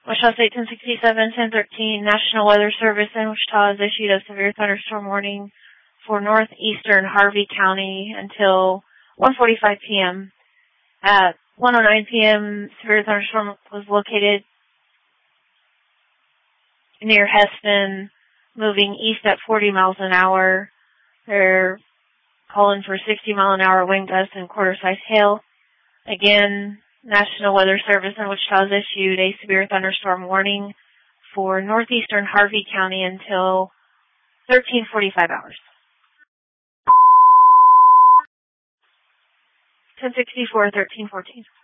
Wichita State 1067, 1013, National Weather Service in Wichita has issued a severe thunderstorm warning for northeastern Harvey County until 1:45 p.m. At 1:09 p.m., severe thunderstorm was located near Heston, moving east at 40 miles an hour. They're calling for 60-mile-an-hour wind gusts and quarter-size hail. Again, National Weather Service in Wichita has issued a severe thunderstorm warning for northeastern Harvey County until 13:45 hours. 1064, 1314.